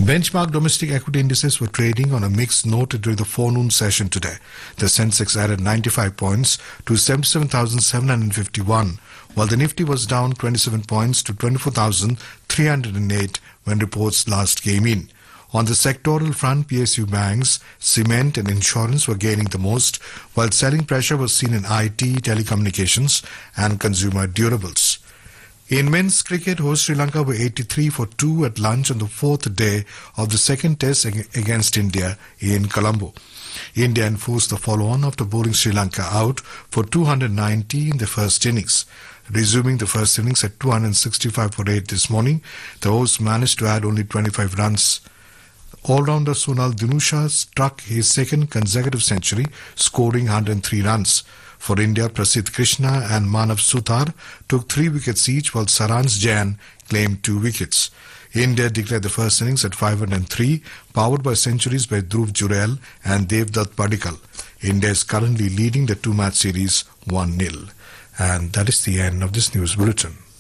Benchmark domestic equity indices were trading on a mixed note during the forenoon session today. The Sensex added 95 points to 77,751, while the Nifty was down 27 points to 24,308 when reports last came in. On the sectoral front, PSU banks, cement and insurance were gaining the most, while selling pressure was seen in IT, telecommunications and consumer durables. In men's cricket, host Sri Lanka were 83 for 2 at lunch on the fourth day of the second test against India in Colombo. India enforced the follow-on after bowling Sri Lanka out for 290 in the first innings. Resuming the first innings at 265 for 8 this morning, the hosts managed to add only 25 runs. All-rounder Sonal Dinusha struck his second consecutive century, scoring 103 runs. For India, Prasidh Krishna and Manav Suthar took 3 wickets each, while Saransh Jain claimed 2 wickets. India declared the first innings at 503, powered by centuries by Dhruv Jurel and Devdutt Padikkal. India is currently leading the 2-match series 1-0. And that is the end of this news bulletin.